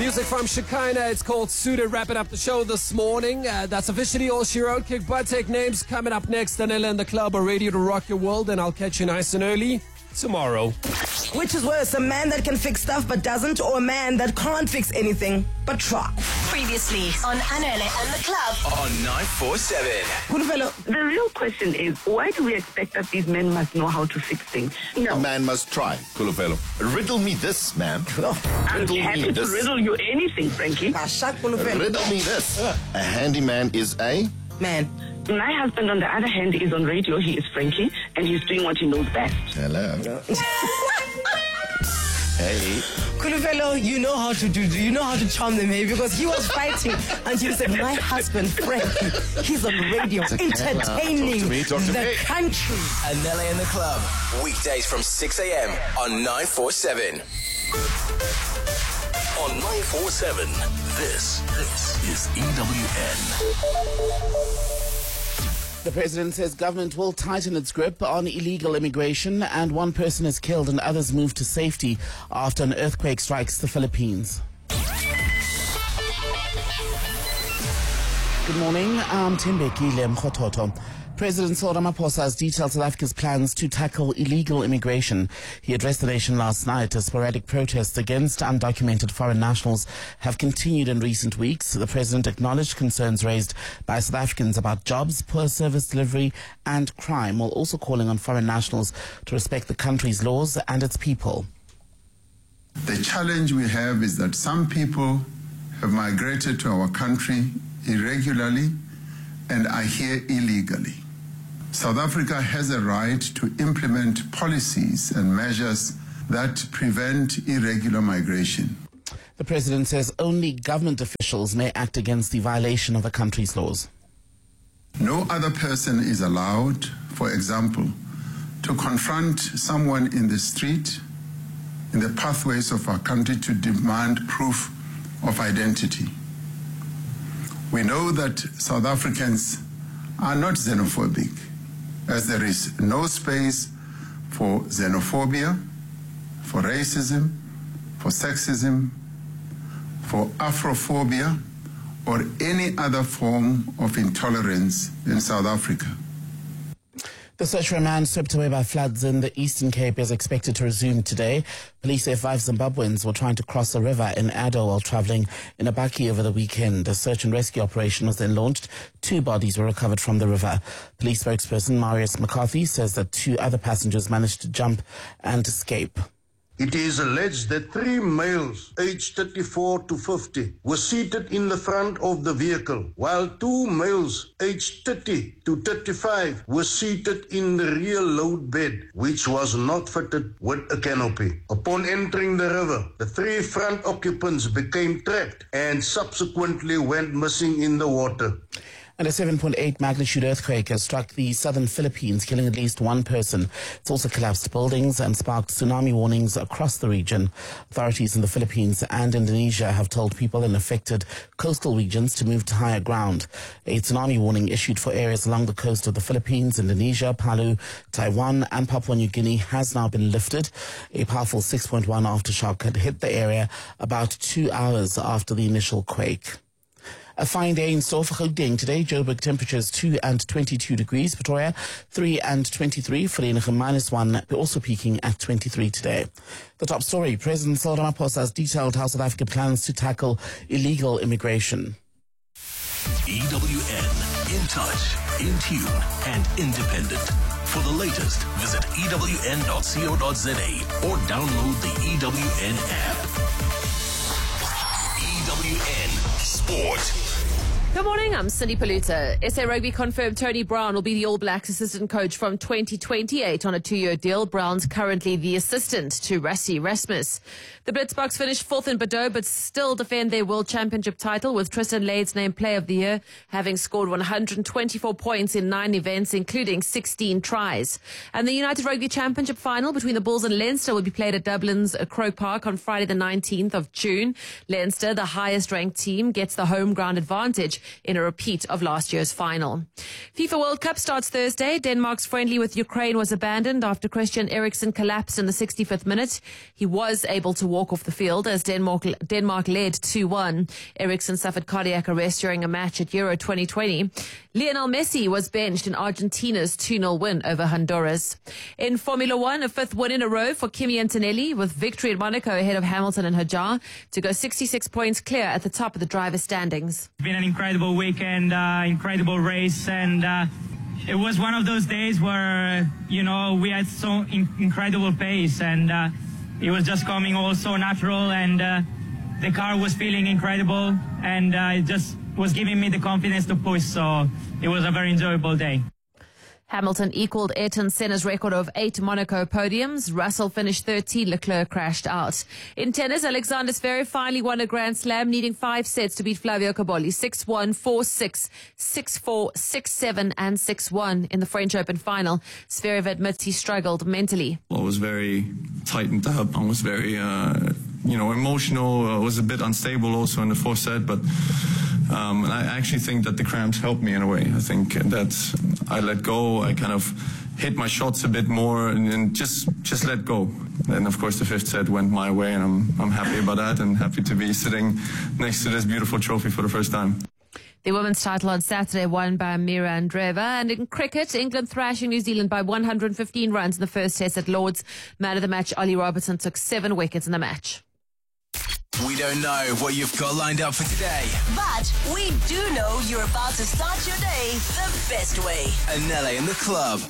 Music from Shekinah. It's called Suited. Wrapping up the show this morning. That's officially all she wrote. Kick butt, take names. Coming up next, Danella and the Club are ready to rock your world, and I'll catch you nice and early tomorrow. Which is worse, a man that can fix stuff but doesn't, or a man that can't fix anything but try? Previously on Anele and the Club on 947. Kulufelo, The real question is, why do we expect that these men must know how to fix things? No. A man must try, Kulufelo. Riddle me this, ma'am. I'm Riddle happy me to this. riddle you anything, Frankie. Ashak Kulufelo. Riddle me this. A handyman is a... Man, My husband, on the other hand, is on radio. He is Frankie, and he's doing what he knows best. Hello. Hey. Kulufelo, you know how to charm them, hey? Because he was fighting until he said, my husband, Frankie, he's on radio, entertaining Talk to the me. country. Anele and the Club. Weekdays from 6 a.m. on 947. On 947. This is EWN. The president says government will tighten its grip on illegal immigration, and one person is killed and others moved to safety after an earthquake strikes the Philippines. Good morning, I'm Timbeki Lemkhototo. President Cyril Ramaphosa has detailed South Africa's plans to tackle illegal immigration. He addressed the nation last night as sporadic protests against undocumented foreign nationals have continued in recent weeks. The president acknowledged concerns raised by South Africans about jobs, poor service delivery and crime, while also calling on foreign nationals to respect the country's laws and its people. The challenge we have is that some people have migrated to our country irregularly and are here illegally. South Africa has a right to implement policies and measures that prevent irregular migration. The president says only government officials may act against the violation of the country's laws. No other person is allowed, for example, to confront someone in the street, in the pathways of our country, to demand proof of identity. We know that South Africans are not xenophobic, as there is no space for xenophobia, for racism, for sexism, for Afrophobia, or any other form of intolerance in South Africa. The search for a man swept away by floods in the Eastern Cape is expected to resume today. Police say 5 Zimbabweans were trying to cross a river in Addo while travelling in a bakkie over the weekend. A search and rescue operation was then launched. 2 bodies were recovered from the river. Police spokesperson Marius McCarthy says that 2 other passengers managed to jump and escape. It is alleged that 3 males aged 34 to 50 were seated in the front of the vehicle, while 2 males aged 30 to 35 were seated in the rear load bed, which was not fitted with a canopy. Upon entering the river, the 3 front occupants became trapped and subsequently went missing in the water. And a 7.8 magnitude earthquake has struck the southern Philippines, killing at least 1 person. It's also collapsed buildings and sparked tsunami warnings across the region. Authorities in the Philippines and Indonesia have told people in affected coastal regions to move to higher ground. A tsunami warning issued for areas along the coast of the Philippines, Indonesia, Palau, Taiwan and Papua New Guinea has now been lifted. A powerful 6.1 aftershock had hit the area about 2 hours after the initial quake. A fine day in store for Gauteng today. Joburg temperatures 2 and 22 degrees. Pretoria 3 and 23. Vereeniging -1, also peaking at 23 today. The top story. President Cyril Ramaphosa has detailed how South Africa plans to tackle illegal immigration. EWN. In touch, in tune, and independent. For the latest, visit ewn.co.za or download the EWN app. EWN Sport. Good morning, I'm Cindy Paluta. SA Rugby confirmed Tony Brown will be the All Blacks assistant coach from 2028 on a 2-year deal. Brown's currently the assistant to Rassie Erasmus. The Blitzboks finished 4th in Bordeaux, but still defend their World Championship title, with Tristan Lades named Player of the Year, having scored 124 points in 9 events, including 16 tries. And the United Rugby Championship final between the Bulls and Leinster will be played at Dublin's Croke Park on Friday the 19th of June. Leinster, the highest ranked team, gets the home ground advantage in a repeat of last year's final. FIFA World Cup starts Thursday. Denmark's friendly with Ukraine was abandoned after Christian Eriksen collapsed in the 65th minute. He was able to walk off the field as Denmark led 2-1. Eriksen suffered cardiac arrest during a match at Euro 2020. Lionel Messi was benched in Argentina's 2-0 win over Honduras. In Formula One, a fifth win in a row for Kimi Antonelli, with victory at Monaco ahead of Hamilton and Hajar to go 66 points clear at the top of the driver's standings. It's been an incredible weekend, incredible race, and it was one of those days where, we had so incredible pace, and it was just coming all so natural, and the car was feeling incredible, and it just was giving me the confidence to push, so it was a very enjoyable day. Hamilton equaled Ayrton Senna's record of 8 Monaco podiums. Russell finished 13. Leclerc crashed out. In tennis, Alexander Zverev finally won a Grand Slam, needing 5 sets to beat Flavio Cobolli 6-1, 4-6, 6-4, 6-7 and 6-1 in the French Open final. Zverev admits he struggled mentally. I was very tightened up. I was very, emotional. I was a bit unstable also in the fourth set, but I actually think that the cramps helped me in a way. I think that I let go. I kind of hit my shots a bit more and just let go. And of course the fifth set went my way, and I'm happy about that and happy to be sitting next to this beautiful trophy for the first time. The women's title on Saturday won by Mira Andreeva. And in cricket, England thrashing New Zealand by 115 runs in the first test at Lord's. Man of the match, Ollie Robertson, took 7 wickets in the match. We don't know what you've got lined up for today, but we do know you're about to start your day the best way. Anele in the club